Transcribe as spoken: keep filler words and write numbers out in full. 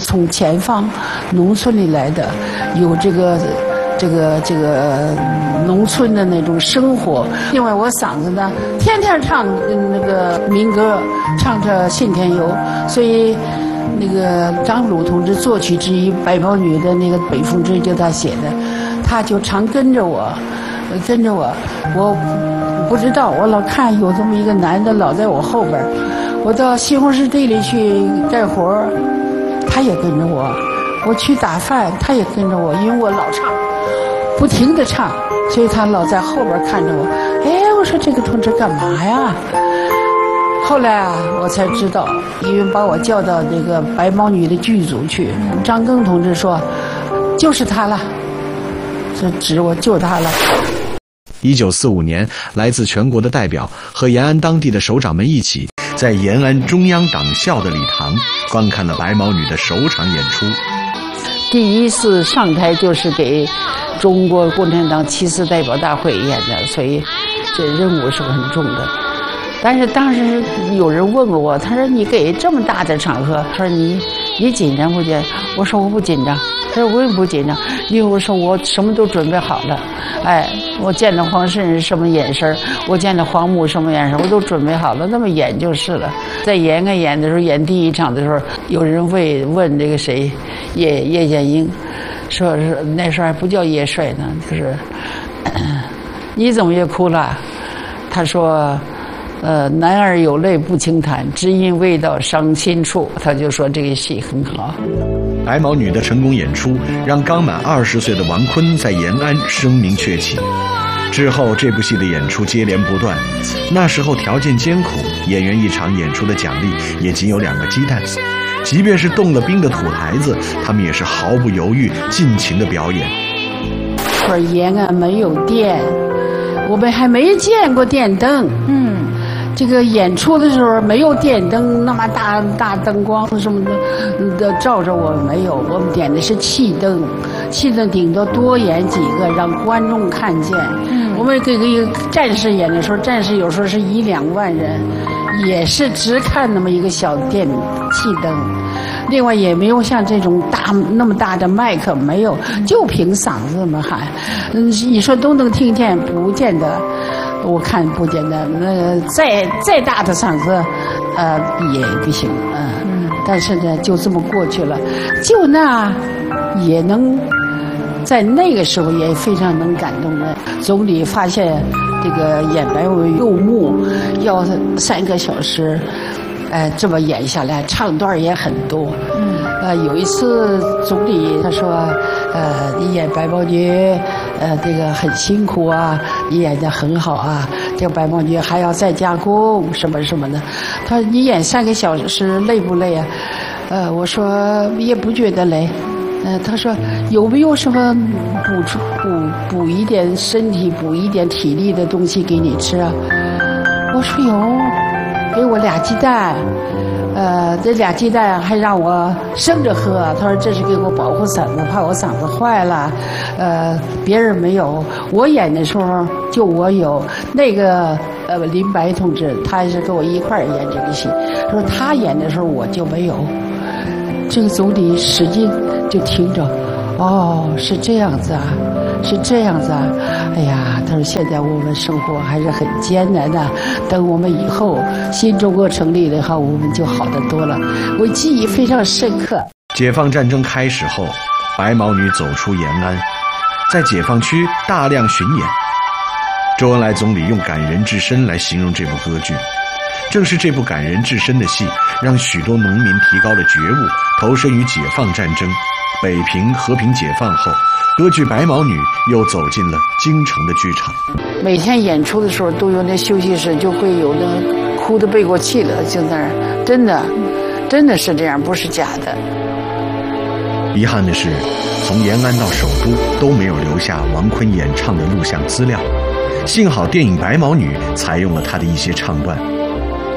从前方农村里来的，有这个这个这个农村的那种生活。另外我嗓子呢天天唱那个民歌，唱着信天游，所以那个张鲁同志作曲之一白毛女的那个北风之就他写的，他就常跟着我跟着我我不知道，我老看有这么一个男的老在我后边，我到西红柿地里去干活他也跟着我，我去打饭他也跟着我，因为我老唱不停地唱，所以他老在后边看着我。哎，我说这个同志干嘛呀？后来啊我才知道，因为把我叫到那个白毛女的剧组去，张庚同志说就是他了，这指我就是他了。 一九四五年，来自全国的代表和延安当地的首长们一起，在延安中央党校的礼堂观看了白毛女的首场演出。 第一次上台就是给中国共产党七次代表大会演的，所以这任务是很重的。但是当时有人问过我，他说你给这么大的场合，他说你你紧张不紧张？我说我不紧张。他说我也不紧张，因为我说我什么都准备好了。哎，我见到黄慎是什么眼神，我见到黄木什么眼神，我都准备好了，那么演就是了。在延安演的时候，演第一场的时候，有人会问这个谁，叶叶剑英，说是那时候还不叫叶帅呢，就是你怎么也哭了？他说。呃，男儿有泪不轻弹，只因未到伤心处。他就说这个戏很好。 白毛女的成功演出，让刚满二十岁的王坤在延安声名鹊起。之后，这部戏的演出接连不断。那时候条件艰苦，演员一场演出的奖励也仅有两个鸡蛋。即便是冻了冰的土台子，他们也是毫不犹豫、尽情的表演。 说延安没有电，我们还没见过电灯。嗯。这个演出的时候没有电灯，那么大大灯光什么的的照着我们没有，我们点的是气灯，气灯顶多多演几个让观众看见。嗯，我们给给战士演的时候，战士有时候是一两万人，也是只看那么一个小电气灯，另外也没有像这种大那么大的麦克，没有，就凭嗓子这么喊。嗯，你说都能听见，不见得。我看不简单，那个再再大的嗓子，呃，也不行，嗯、呃，但是呢，就这么过去了，就那也能在那个时候也非常能感动的。总理发现这个演白毛女柚木要三个小时，呃，这么演下来，唱段也很多。嗯，呃，有一次总理他说，呃，你演白毛女。呃，这个很辛苦啊，你演得很好啊。这个白毛女还要再加工什么什么的。他说你演三个小时累不累啊？呃，我说也不觉得累。呃，他说有没有什么补充补补一点身体、补一点体力的东西给你吃啊？我说有，给我俩鸡蛋。呃，这俩鸡蛋还让我生着喝，他说这是给我保护嗓子，怕我嗓子坏了。呃，别人没有，我演的时候就我有。那个呃林白同志，他是跟我一块儿演这个戏，说他演的时候我就没有。这个总理使劲就听着，哦，是这样子啊，是这样子啊。哎呀，他说现在我们生活还是很艰难的，等我们以后新中国成立了以后，我们就好得多了。我记忆非常深刻。 解放战争开始后，白毛女走出延安，在解放区大量巡演。周恩来总理用感人至深来形容这部歌剧。正是这部感人至深的戏，让许多农民提高了觉悟，投身于解放战争。北平和平解放后，歌剧《白毛女》又走进了京城的剧场。 每天演出的时候都有那休息室，就会有那哭得背过气了，就在那儿，真的，真的是这样，不是假的。 遗憾的是，从延安到首都都没有留下王坤演唱的录像资料。幸好电影《白毛女》采用了他的一些唱段。